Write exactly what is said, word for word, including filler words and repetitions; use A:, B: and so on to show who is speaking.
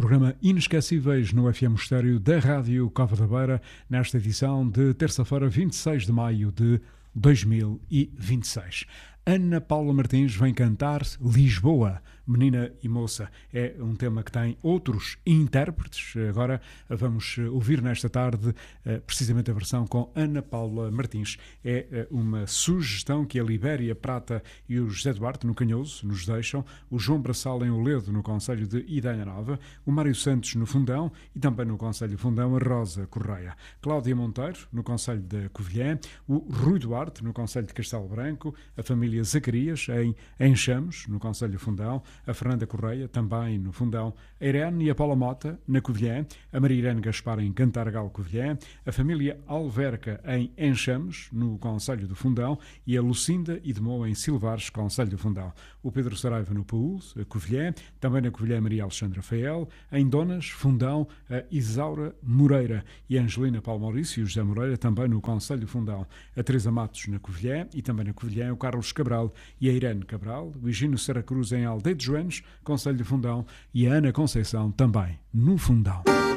A: Programa Inesquecíveis no F M Estéreo da Rádio Cova da Beira, nesta edição de terça-feira, vinte e seis de maio de dois mil e vinte e seis. Ana Paula Martins vem cantar Lisboa, Menina e Moça. É um tema que tem outros intérpretes. Agora vamos ouvir nesta tarde precisamente a versão com Ana Paula Martins. É uma sugestão que a Libéria Prata e o José Duarte no Canhoso nos deixam, o João Braçal em Oledo no concelho de Idanha Nova, o Mário Santos no Fundão e também no concelho de Fundão a Rosa Correia, Cláudia Monteiro no concelho de Covilhã, o Rui Duarte no concelho de Castelo Branco, a família Zacarias em Enxamos no concelho de Fundão, a Fernanda Correia também no Fundão, a Irene e a Paula Mota na Covilhã, a Maria Irene Gaspar em Cantargal Covilhã, a família Alverca em Enxamos no concelho do Fundão e a Lucinda e Demou em Silvares, concelho do Fundão, o Pedro Saraiva no Paúl, a Covilhã, também na Covilhã Maria Alexandra Fael, em Donas, Fundão, a Isaura Moreira e a Angelina Paulo Maurício e o José Moreira também no concelho do Fundão, a Teresa Matos na Covilhã e também na Covilhã o Carlos Cabral e a Irene Cabral, o Higino Serra Cruz em Aldeia de Joanes, concelho de Fundão e a Ana Conceição também no Fundão.